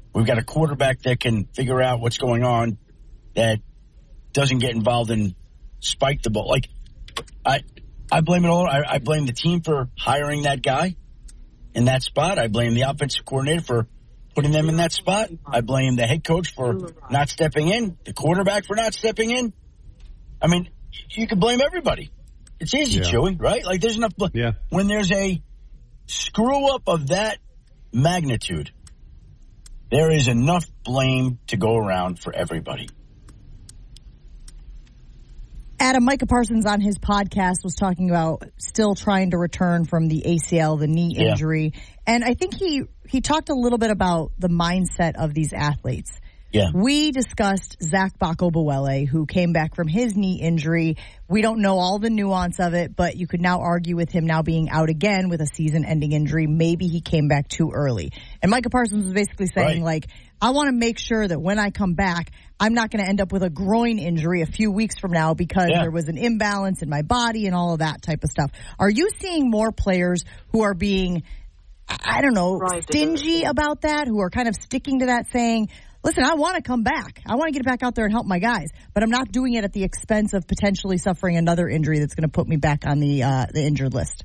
We've got a quarterback that can figure out what's going on, that doesn't get involved in spike the ball. Like, I blame it all. I blame the team for hiring that guy in that spot. I blame the offensive coordinator for putting them in that spot. I blame the head coach for not stepping in, the quarterback for not stepping in. I mean, you can blame everybody. It's easy, Chewy, right? Like, there's enough. Yeah. When there's a screw-up of that magnitude, there is enough blame to go around for everybody. Adam, Micah Parsons on his podcast was talking about still trying to return from the ACL, the knee injury. And I think he talked a little bit about the mindset of these athletes. Yeah. We discussed Zach Bacco-Buele, who came back from his knee injury. We don't know all the nuance of it, but you could now argue with him now being out again with a season-ending injury. Maybe he came back too early. And Micah Parsons was basically saying, I want to make sure that when I come back, I'm not going to end up with a groin injury a few weeks from now because there was an imbalance in my body and all of that type of stuff. Are you seeing more players who are being, I don't know, stingy about that, who are kind of sticking to that, saying, listen, I want to come back. I want to get back out there and help my guys, but I'm not doing it at the expense of potentially suffering another injury that's going to put me back on the injured list?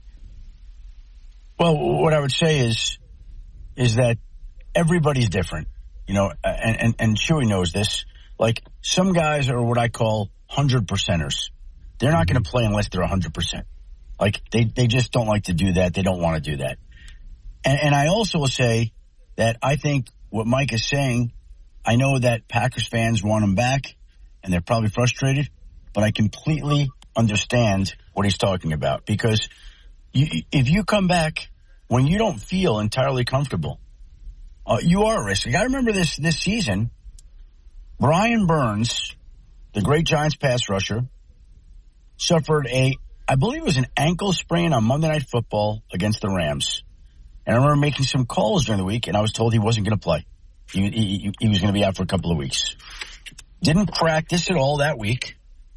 Well, what I would say is that everybody's different, you know, and Chewy knows this. Like, some guys are what I call 100%ers. They're not going to play unless they're 100%. Like, they just don't like to do that. They don't want to do that. And I also will say that I think what Mike is saying, I know that Packers fans want him back, and they're probably frustrated, but I completely understand what he's talking about. Because if you come back when you don't feel entirely comfortable, you are at risk. I remember this season, Brian Burns, the great Giants pass rusher, suffered I believe it was an ankle sprain on Monday Night Football against the Rams. And I remember making some calls during the week, and I was told he wasn't going to play. He was going to be out for a couple of weeks. Didn't practice at all that week.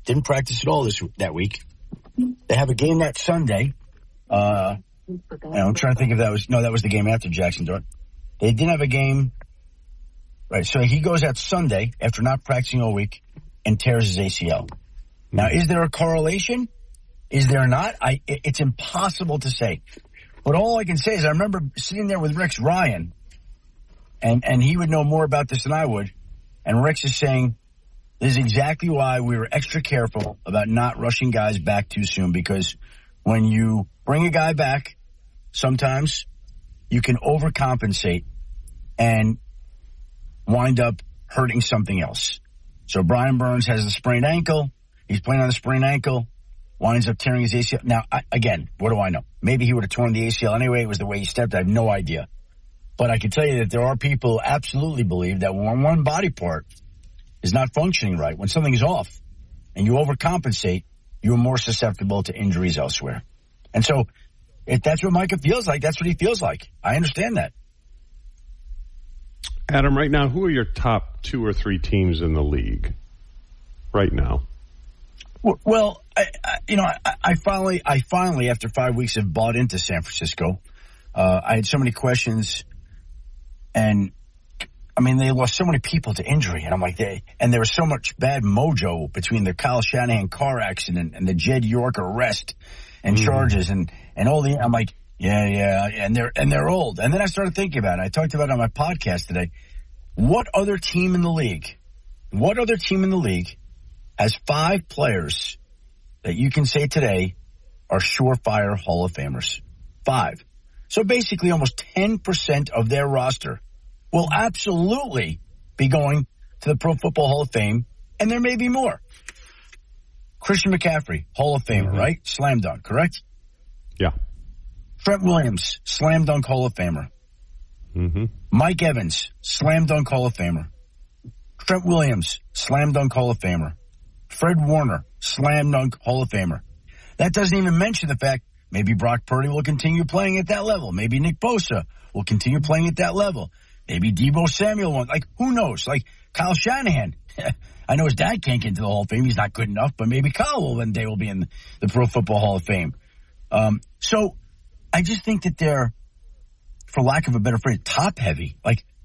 That week. They have a game that Sunday. I'm trying to think if that was the game after Jackson. They didn't have a game. Right, so he goes out Sunday after not practicing all week and tears his ACL. Now, is there a correlation? Is there not? It's impossible to say. But all I can say is I remember sitting there with Rex Ryan, and he would know more about this than I would, and Rex is saying this is exactly why we were extra careful about not rushing guys back too soon, because when you bring a guy back, sometimes you can overcompensate and wind up hurting something else. So Brian Burns has a sprained ankle. He's playing on a sprained ankle, winds up tearing his ACL. Now, again, what do I know? Maybe he would have torn the ACL anyway. It was the way he stepped. I have no idea. But I can tell you that there are people who absolutely believe that when one body part is not functioning right, when something's off and you overcompensate, you're more susceptible to injuries elsewhere. And so if that's what Micah feels like, that's what he feels like. I understand that. Adam, right now, who are your top 2 or 3 teams in the league right now? Well, I finally, after 5 weeks, have bought into San Francisco. I had so many questions, and I mean, they lost so many people to injury, and I'm like, there was so much bad mojo between the Kyle Shanahan car accident and the Jed York arrest and charges and all the. I'm like, yeah, and they're old. And then I started thinking about it. I talked about it on my podcast today. What other team in the league has 5 players that you can say today are surefire Hall of Famers? 5. So basically almost 10% of their roster will absolutely be going to the Pro Football Hall of Fame, and there may be more. Christian McCaffrey, Hall of Famer, right? Slam dunk, correct? Yeah. Trent Williams, slam dunk Hall of Famer. Mike Evans, slam dunk Hall of Famer. Trent Williams, slam dunk Hall of Famer. Fred Warner, slam dunk Hall of Famer. That doesn't even mention the fact maybe Brock Purdy will continue playing at that level. Maybe Nick Bosa will continue playing at that level. Maybe Deebo Samuel won't. Like, who knows? Like, Kyle Shanahan. I know his dad can't get into the Hall of Fame. He's not good enough, but maybe Kyle will one day will be in the Pro Football Hall of Fame. So I just think that they're, for lack of a better phrase, top heavy. Like,